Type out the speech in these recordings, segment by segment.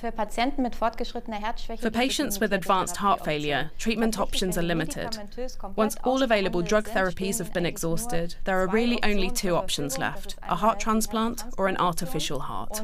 For patients with advanced heart failure, treatment options are limited. Once all available drug therapies have been exhausted, there are really only two options left: a heart transplant or an artificial heart.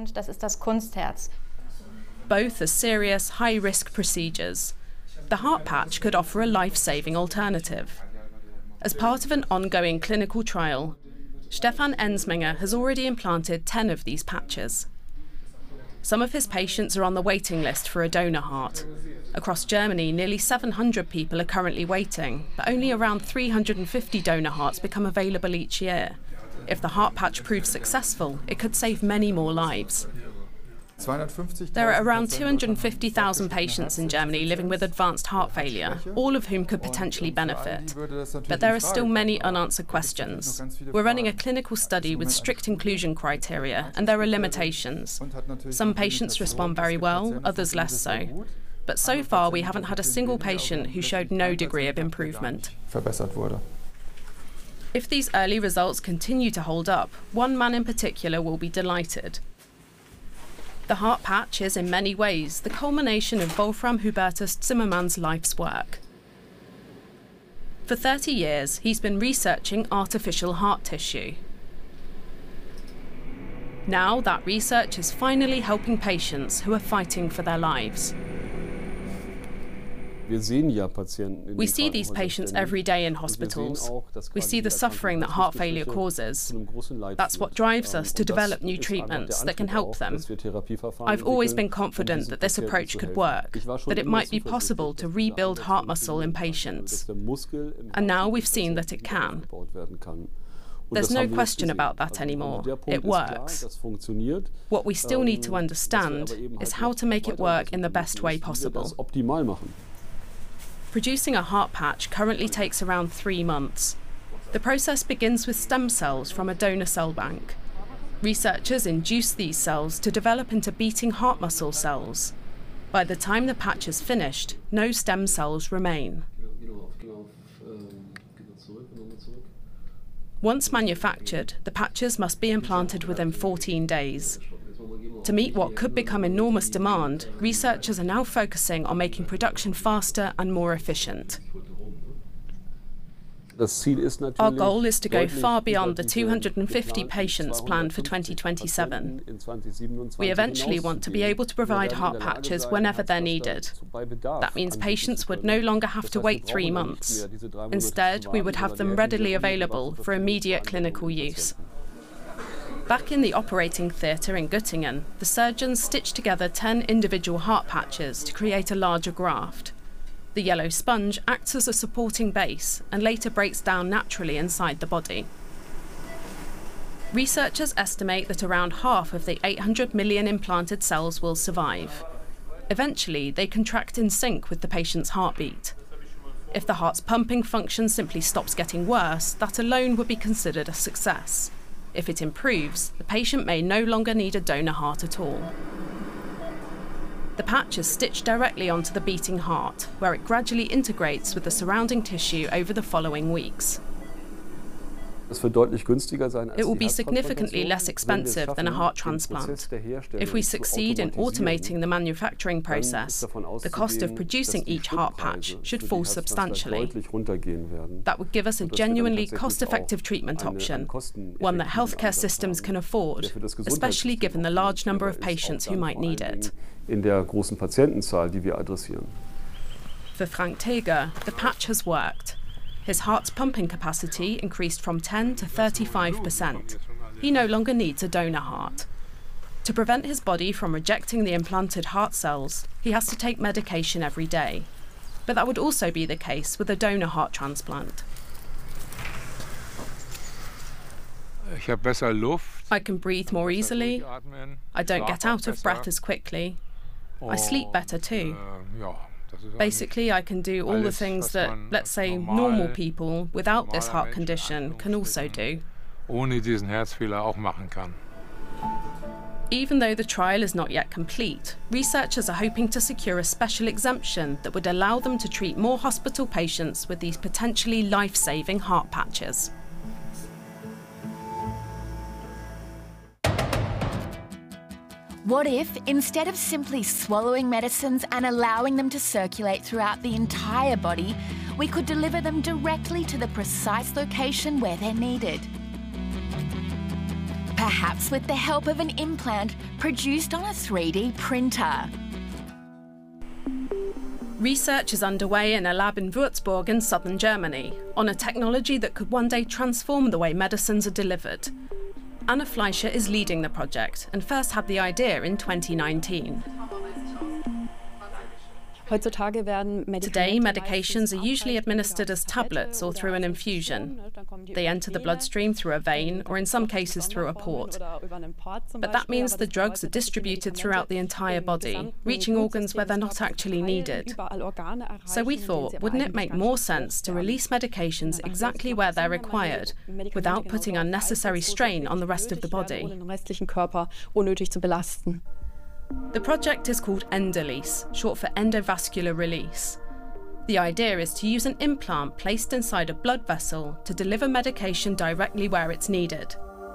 Both are serious, high-risk procedures. The heart patch could offer a life-saving alternative. As part of an ongoing clinical trial, Stefan Ensminger has already implanted 10 of these patches. Some of his patients are on the waiting list for a donor heart. Across Germany, nearly 700 people are currently waiting, but only around 350 donor hearts become available each year. If the heart patch proves successful, it could save many more lives. There are around 250,000 patients in Germany living with advanced heart failure, all of whom could potentially benefit. But there are still many unanswered questions. We're running a clinical study with strict inclusion criteria, and there are limitations. Some patients respond very well, others less so. But so far, we haven't had a single patient who showed no degree of improvement. If these early results continue to hold up, one man in particular will be delighted. The heart patch is in many ways the culmination of Wolfram Hubertus Zimmermann's life's work. For 30 years, he's been researching artificial heart tissue. Now that research is finally helping patients who are fighting for their lives. We see these patients every day in hospitals. We see the suffering that heart failure causes. That's what drives us to develop new treatments that can help them. I've always been confident that this approach could work, that it might be possible to rebuild heart muscle in patients. And now we've seen that it can. There's no question about that anymore. It works. What we still need to understand is how to make it work in the best way possible. Producing a heart patch currently takes around 3 months. The process begins with stem cells from a donor cell bank. Researchers induce these cells to develop into beating heart muscle cells. By the time the patch is finished, no stem cells remain. Once manufactured, the patches must be implanted within 14 days. To meet what could become enormous demand, researchers are now focusing on making production faster and more efficient. Our goal is to go far beyond the 250 patients planned for 2027. We eventually want to be able to provide heart patches whenever they're needed. That means patients would no longer have to wait 3 months. Instead, we would have them readily available for immediate clinical use. Back in the operating theatre in Göttingen, the surgeons stitched together 10 individual heart patches to create a larger graft. The yellow sponge acts as a supporting base and later breaks down naturally inside the body. Researchers estimate that around half of the 800 million implanted cells will survive. Eventually, they contract in sync with the patient's heartbeat. If the heart's pumping function simply stops getting worse, that alone would be considered a success. If it improves, the patient may no longer need a donor heart at all. The patch is stitched directly onto the beating heart, where it gradually integrates with the surrounding tissue over the following weeks. It will be significantly less expensive than a heart transplant. If we succeed in automating the manufacturing process, the cost of producing each heart patch should fall substantially. That would give us a genuinely cost-effective treatment option, one that healthcare systems can afford, especially given the large number of patients who might need it. For Frank Teger, the patch has worked. His heart's pumping capacity increased from 10 to 35%. He no longer needs a donor heart. To prevent his body from rejecting the implanted heart cells, he has to take medication every day. But that would also be the case with a donor heart transplant. I can breathe more easily. I don't get out of breath as quickly. I sleep better too. Basically, I can do all the things that, let's say, normal people without this heart condition can also do. Even though the trial is not yet complete, researchers are hoping to secure a special exemption that would allow them to treat more hospital patients with these potentially life-saving heart patches. What if, instead of simply swallowing medicines and allowing them to circulate throughout the entire body, we could deliver them directly to the precise location where they're needed? Perhaps with the help of an implant produced on a 3D printer. Research is underway in a lab in Würzburg in southern Germany on a technology that could one day transform the way medicines are delivered. Anna Fleischer is leading the project and first had the idea in 2019. Today, medications are usually administered as tablets or through an infusion. They enter the bloodstream through a vein or in some cases through a port. But that means the drugs are distributed throughout the entire body, reaching organs where they're not actually needed. So we thought, wouldn't it make more sense to release medications exactly where they're required, without putting unnecessary strain on the rest of the body? The project is called Endolese, short for endovascular release. The idea is to use an implant placed inside a blood vessel to deliver medication directly where it's needed.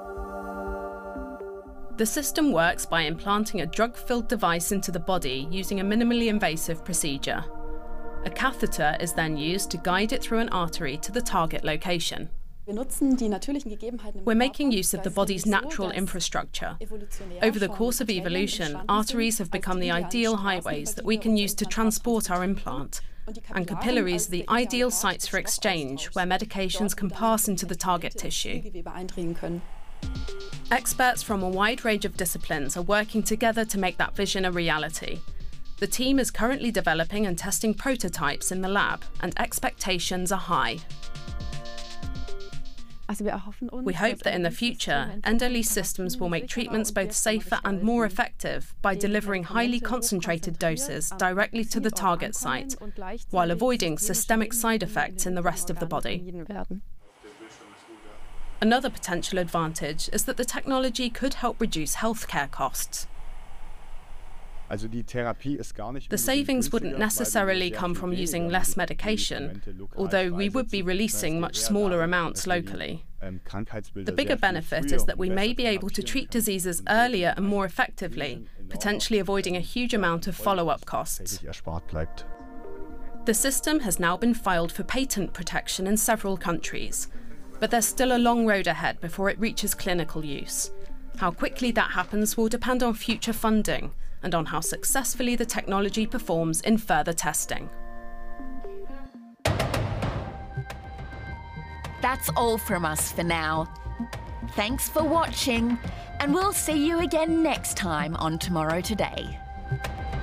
The system works by implanting a drug-filled device into the body using a minimally invasive procedure. A catheter is then used to guide it through an artery to the target location. We're making use of the body's natural infrastructure. Over the course of evolution, arteries have become the ideal highways that we can use to transport our implant, and capillaries are the ideal sites for exchange where medications can pass into the target tissue. Experts from a wide range of disciplines are working together to make that vision a reality. The team is currently developing and testing prototypes in the lab, and expectations are high. We hope that in the future, Endolese systems will make treatments both safer and more effective by delivering highly concentrated doses directly to the target site, while avoiding systemic side effects in the rest of the body. Another potential advantage is that the technology could help reduce healthcare costs. The savings wouldn't necessarily come from using less medication, although we would be releasing much smaller amounts locally. The bigger benefit is that we may be able to treat diseases earlier and more effectively, potentially avoiding a huge amount of follow-up costs. The system has now been filed for patent protection in several countries, but there's still a long road ahead before it reaches clinical use. How quickly that happens will depend on future funding and on how successfully the technology performs in further testing. That's all from us for now. Thanks for watching, and we'll see you again next time on Tomorrow Today.